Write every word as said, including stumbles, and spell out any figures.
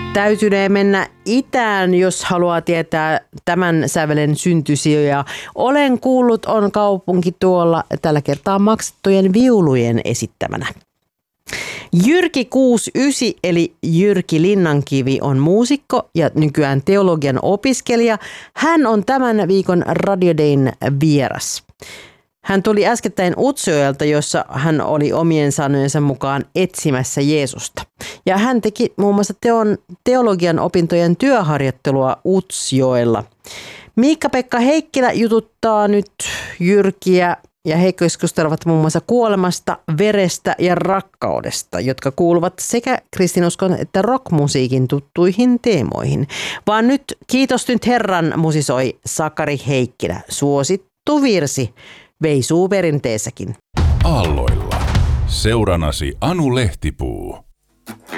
täytynee mennä itään, jos haluaa tietää tämän sävelen syntysijoja. Olen kuullut, on kaupunki tuolla tällä kertaa maksettujen viulujen esittämänä. Jyrki kuusikymmentäyhdeksän eli Jyrki Linnankivi on muusikko ja nykyään teologian opiskelija. Hän on tämän viikon Radio Dayn vieras. Hän tuli äskettäin Utsjoelta, jossa hän oli omien sanojensa mukaan etsimässä Jeesusta. Ja hän teki muun muassa teon, teologian opintojen työharjoittelua Utsjoella. Miikka-Pekka Heikkilä jututtaa nyt Jyrkiä ja he keskustelevat muun muassa kuolemasta, verestä ja rakkaudesta, jotka kuuluvat sekä kristinuskon että rockmusiikin tuttuihin teemoihin. Vaan nyt kiitos nyt Herran musisoi Sakari Heikkilä, suosittu virsi. Veisuu perinteessäkin. Aalloilla. Seuranasi Anu Lehtipuu.